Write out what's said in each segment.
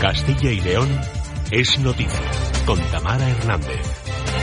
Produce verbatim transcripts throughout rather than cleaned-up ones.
Castilla y León es noticia, con Tamara Hernández.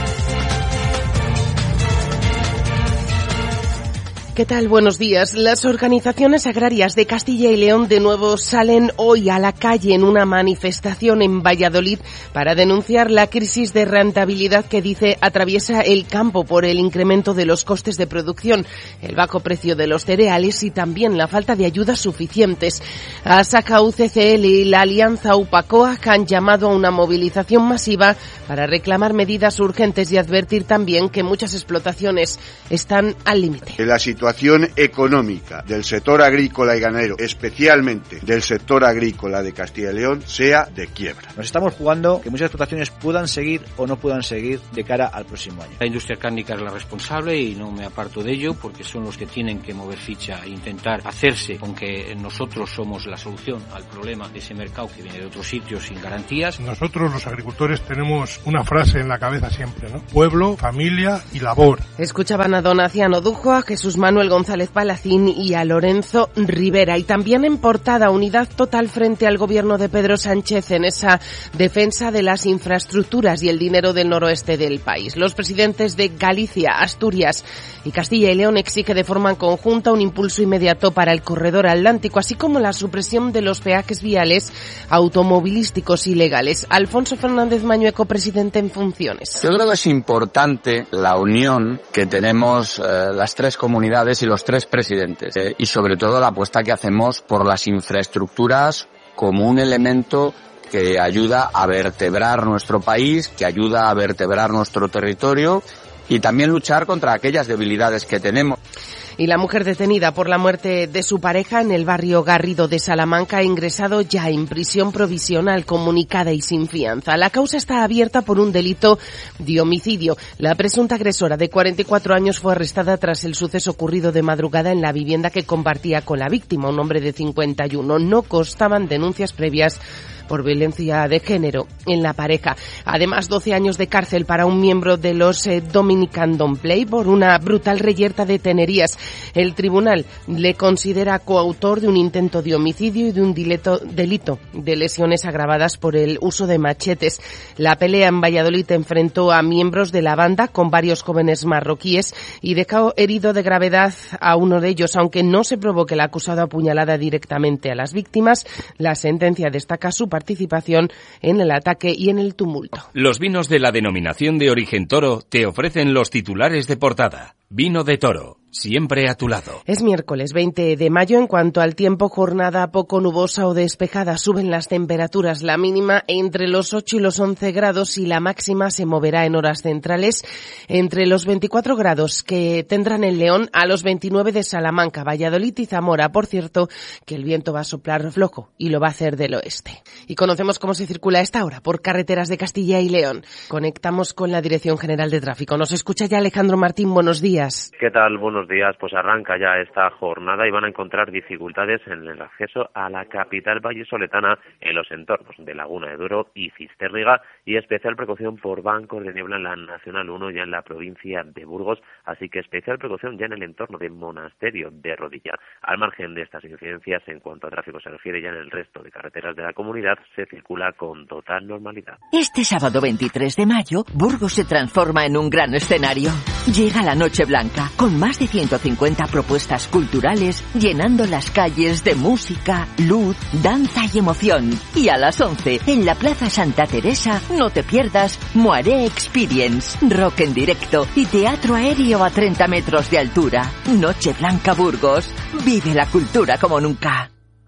¿Qué tal? Buenos días. Las organizaciones agrarias de Castilla y León de nuevo salen hoy a la calle en una manifestación en Valladolid para denunciar la crisis de rentabilidad que dice atraviesa el campo por el incremento de los costes de producción, el bajo precio de los cereales y también la falta de ayudas suficientes. ASACA, U C C L y la Alianza UPACOAC han llamado a una movilización masiva para reclamar medidas urgentes y advertir también que muchas explotaciones están al límite. La situación económica del sector agrícola y ganadero, especialmente del sector agrícola de Castilla y León, sea de quiebra. Nos estamos jugando que muchas explotaciones puedan seguir o no puedan seguir de cara al próximo año. La industria cárnica es la responsable y no me aparto de ello porque son los que tienen que mover ficha e intentar hacerse con que nosotros somos la solución al problema de ese mercado que viene de otros sitios sin garantías. Nosotros los agricultores tenemos una frase en la cabeza siempre, ¿no? Pueblo, familia y labor. Escuchaban a don Aciano Dujo, a Jesús Manuel González Palacín y a Lorenzo Rivera. Y también en portada, unidad total frente al gobierno de Pedro Sánchez en esa defensa de las infraestructuras y el dinero del noroeste del país. Los presidentes de Galicia, Asturias y Castilla y León exigen de forma conjunta un impulso inmediato para el corredor atlántico, así como la supresión de los peajes viales automovilísticos ilegales. Alfonso Fernández Mañueco, presidente en funciones. Yo creo que es importante la unión que tenemos eh, las tres comunidades y los tres presidentes, eh, y sobre todo la apuesta que hacemos por las infraestructuras como un elemento que ayuda a vertebrar nuestro país, que ayuda a vertebrar nuestro territorio y también luchar contra aquellas debilidades que tenemos. Y la mujer detenida por la muerte de su pareja en el barrio Garrido de Salamanca ha ingresado ya en prisión provisional, comunicada y sin fianza. La causa está abierta por un delito de homicidio. La presunta agresora de cuarenta y cuatro años fue arrestada tras el suceso ocurrido de madrugada en la vivienda que compartía con la víctima, un hombre de cincuenta y uno. No constaban denuncias previas por violencia de género en la pareja. Además, doce años de cárcel para un miembro de los eh, Dominican Don't Play por una brutal reyerta de tenerías. El tribunal le considera coautor de un intento de homicidio y de un delito, delito de lesiones agravadas por el uso de machetes. La pelea en Valladolid enfrentó a miembros de la banda con varios jóvenes marroquíes y dejó herido de gravedad a uno de ellos. Aunque no se probó que el acusado apuñalara directamente a las víctimas, la sentencia destaca su participación en el ataque y en el tumulto. Los vinos de la denominación de origen Toro te ofrecen los titulares de portada. Vino de Toro, siempre a tu lado. Es miércoles veinte de mayo. En cuanto al tiempo, jornada poco nubosa o despejada. Suben las temperaturas, la mínima entre los ocho y los once grados y la máxima se moverá en horas centrales entre los veinticuatro grados que tendrán en León a los veintinueve de Salamanca, Valladolid y Zamora. Por cierto, que el viento va a soplar flojo y lo va a hacer del oeste. Y conocemos cómo se circula a esta hora por carreteras de Castilla y León. Conectamos con la Dirección General de Tráfico. Nos escucha ya Alejandro Martín. Buenos días. ¿Qué tal? Buenos días. Pues arranca ya esta jornada y van a encontrar dificultades en el acceso a la capital vallisoletana en los entornos de Laguna de Duero y Cistérriga, y especial precaución por bancos de niebla en la Nacional uno ya en la provincia de Burgos, así que especial precaución ya en el entorno de Monasterio de Rodilla. Al margen de estas incidencias, en cuanto a tráfico se refiere, ya en el resto de carreteras de la comunidad se circula con total normalidad. Este sábado veintitrés de mayo, Burgos se transforma en un gran escenario. Llega la Noche Blanca, con más de ciento cincuenta propuestas culturales, llenando las calles de música, luz, danza y emoción. Y a las once, en la Plaza Santa Teresa, no te pierdas Moaré Experience, rock en directo y teatro aéreo a treinta metros de altura. Noche Blanca Burgos, vive la cultura como nunca.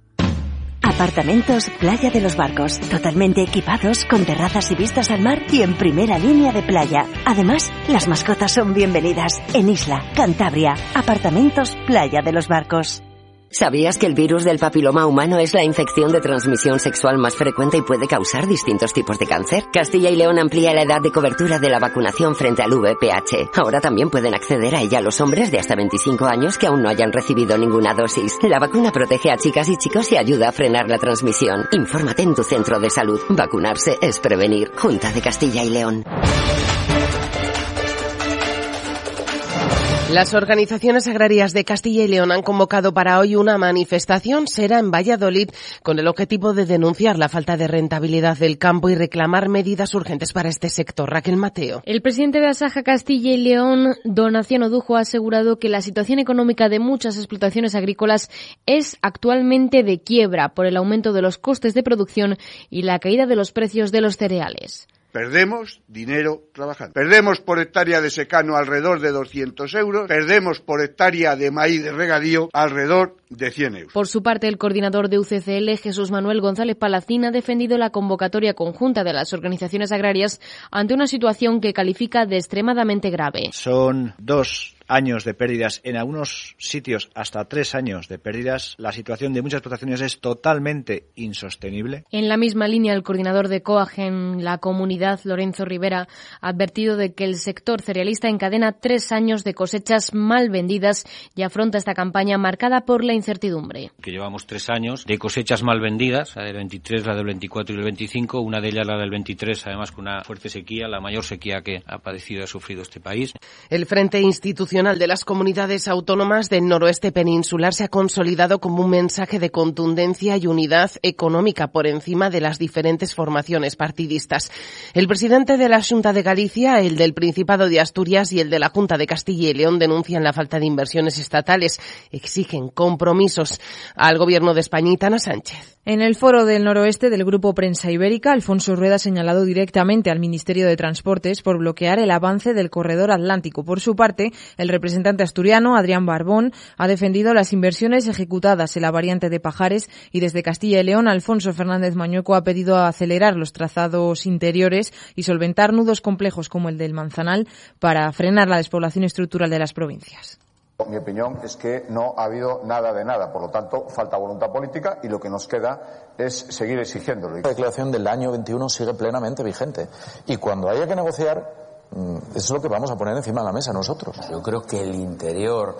Apartamentos Playa de los Barcos, totalmente equipados con terrazas y vistas al mar y en primera línea de playa. Además, las mascotas son bienvenidas. En Isla, Cantabria, Apartamentos Playa de los Barcos. ¿Sabías que el virus del papiloma humano es la infección de transmisión sexual más frecuente y puede causar distintos tipos de cáncer? Castilla y León amplía la edad de cobertura de la vacunación frente al V I H. Ahora también pueden acceder a ella los hombres de hasta veinticinco años que aún no hayan recibido ninguna dosis. La vacuna protege a chicas y chicos y ayuda a frenar la transmisión. Infórmate en tu centro de salud. Vacunarse es prevenir. Junta de Castilla y León. Las organizaciones agrarias de Castilla y León han convocado para hoy una manifestación. Será en Valladolid con el objetivo de denunciar la falta de rentabilidad del campo y reclamar medidas urgentes para este sector. Raquel Mateo. El presidente de Asaja Castilla y León, Donación Odujo, ha asegurado que la situación económica de muchas explotaciones agrícolas es actualmente de quiebra por el aumento de los costes de producción y la caída de los precios de los cereales. Perdemos dinero trabajando. Perdemos por hectárea de secano alrededor de doscientos euros. Perdemos por hectárea de maíz de regadío alrededor de cien euros. Por su parte, el coordinador de U C C L, Jesús Manuel González Palacín, ha defendido la convocatoria conjunta de las organizaciones agrarias ante una situación que califica de extremadamente grave. Son dos años de pérdidas, en algunos sitios hasta tres años de pérdidas. La situación de muchas explotaciones es totalmente insostenible. En la misma línea, el coordinador de COAG en la comunidad, Lorenzo Rivera, ha advertido de que el sector cerealista encadena tres años de cosechas mal vendidas y afronta esta campaña marcada por la incertidumbre. Que llevamos tres años de cosechas mal vendidas, la del veintitrés, la del veinticuatro y el veinticinco, una de ellas la del veintitrés, además con una fuerte sequía, la mayor sequía que ha padecido y ha sufrido este país. El Frente Institucional de las Comunidades Autónomas del Noroeste Peninsular se ha consolidado como un mensaje de contundencia y unidad económica por encima de las diferentes formaciones partidistas. El presidente de la Xunta de Galicia, el del Principado de Asturias y el de la Junta de Castilla y León denuncian la falta de inversiones estatales, exigen compromisos al Gobierno de España y Tana Sánchez. En el foro del noroeste del Grupo Prensa Ibérica, Alfonso Rueda ha señalado directamente al Ministerio de Transportes por bloquear el avance del corredor atlántico. Por su parte, el representante asturiano, Adrián Barbón, ha defendido las inversiones ejecutadas en la variante de Pajares y desde Castilla y León, Alfonso Fernández Mañueco ha pedido acelerar los trazados interiores y solventar nudos complejos como el del Manzanal para frenar la despoblación estructural de las provincias. Mi opinión es que no ha habido nada de nada, por lo tanto falta voluntad política y lo que nos queda es seguir exigiéndolo. La declaración del año veintiuno sigue plenamente vigente y cuando haya que negociar, eso es lo que vamos a poner encima de la mesa nosotros. Yo creo que el interior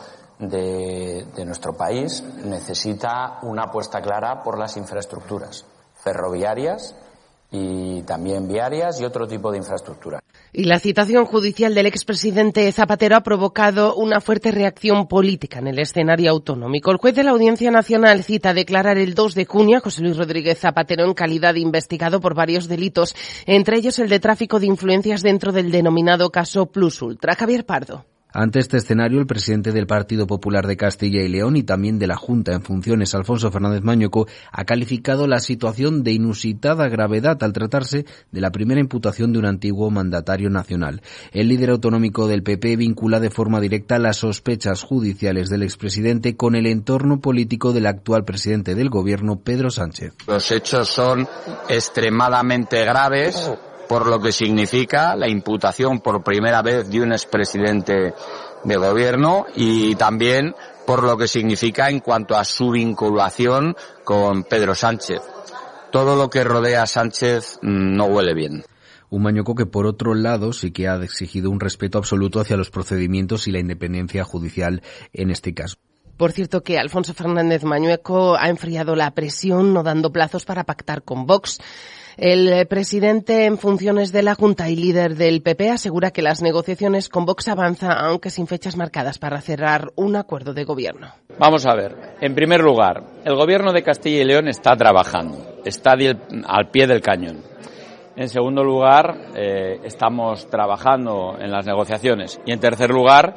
de, de nuestro país necesita una apuesta clara por las infraestructuras ferroviarias y también viarias y otro tipo de infraestructura. Y la citación judicial del expresidente Zapatero ha provocado una fuerte reacción política en el escenario autonómico. El juez de la Audiencia Nacional cita a declarar el dos de junio a José Luis Rodríguez Zapatero en calidad de investigado por varios delitos, entre ellos el de tráfico de influencias dentro del denominado caso Plus Ultra. Javier Pardo. Ante este escenario, el presidente del Partido Popular de Castilla y León y también de la Junta en funciones, Alfonso Fernández Mañueco, ha calificado la situación de inusitada gravedad al tratarse de la primera imputación de un antiguo mandatario nacional. El líder autonómico del P P vincula de forma directa las sospechas judiciales del expresidente con el entorno político del actual presidente del Gobierno, Pedro Sánchez. Los hechos son extremadamente graves, por lo que significa la imputación por primera vez de un expresidente de gobierno y también por lo que significa en cuanto a su vinculación con Pedro Sánchez. Todo lo que rodea a Sánchez no huele bien. Un Mañueco que, por otro lado, sí que ha exigido un respeto absoluto hacia los procedimientos y la independencia judicial en este caso. Por cierto que Alfonso Fernández Mañueco ha enfriado la presión, no dando plazos para pactar con Vox. El presidente en funciones de la Junta y líder del P P asegura que las negociaciones con Vox avanzan, aunque sin fechas marcadas para cerrar un acuerdo de gobierno. Vamos a ver. En primer lugar, el Gobierno de Castilla y León está trabajando, está al pie del cañón. En segundo lugar, eh, estamos trabajando en las negociaciones. Y en tercer lugar,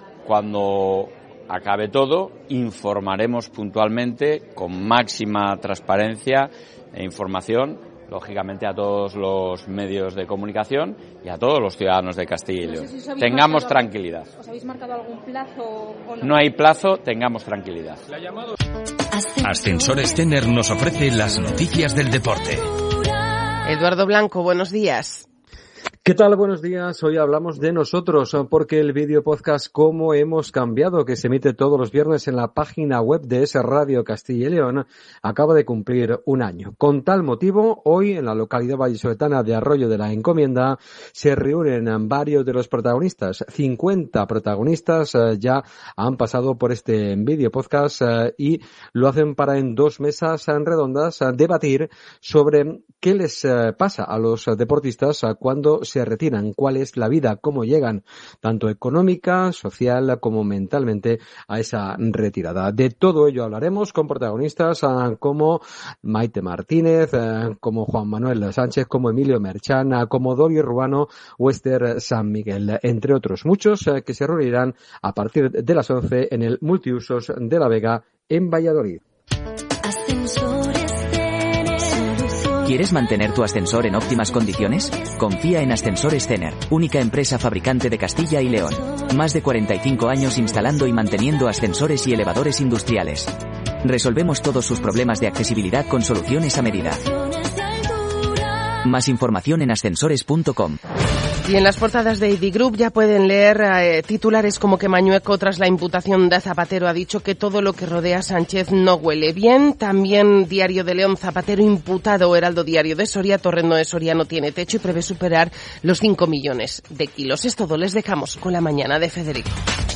cuando acabe todo, informaremos puntualmente con máxima transparencia e información, lógicamente a todos los medios de comunicación y a todos los ciudadanos de Castilla y León. No sé si tengamos marcado, tranquilidad. ¿Os habéis marcado algún plazo o no? No hay plazo, tengamos tranquilidad. Ascensores Tener nos ofrece las noticias del deporte. Eduardo Blanco, buenos días. ¿Qué tal? Buenos días. Hoy hablamos de nosotros porque el vídeo podcast Cómo hemos cambiado, que se emite todos los viernes en la página web de Es Radio Castilla y León, acaba de cumplir un año. Con tal motivo, hoy en la localidad vallisoletana de Arroyo de la Encomienda se reúnen varios de los protagonistas. cincuenta protagonistas eh, ya han pasado por este vídeo podcast eh, y lo hacen para en dos mesas redondas eh, debatir sobre qué les eh, pasa a los deportistas eh, cuando se se retiran, cuál es la vida, cómo llegan, tanto económica, social como mentalmente, a esa retirada. De todo ello hablaremos con protagonistas uh, como Maite Martínez, uh, como Juan Manuel Sánchez, como Emilio Merchan, uh, como Dori Rubano o Esther San Miguel, entre otros muchos uh, que se reunirán a partir de las once en el Multiusos de La Vega en Valladolid. ¿Quieres mantener tu ascensor en óptimas condiciones? Confía en Ascensores Cener, única empresa fabricante de Castilla y León. Más de cuarenta y cinco años instalando y manteniendo ascensores y elevadores industriales. Resolvemos todos sus problemas de accesibilidad con soluciones a medida. Más información en ascensores punto com. Y en las portadas de I D I Group ya pueden leer eh, titulares como que Mañueco, tras la imputación de Zapatero, ha dicho que todo lo que rodea a Sánchez no huele bien. También Diario de León, Zapatero imputado. Heraldo Diario de Soria, Torrendo de Soria no tiene techo y prevé superar los cinco millones de kilos. Es todo, les dejamos con la mañana de Federico.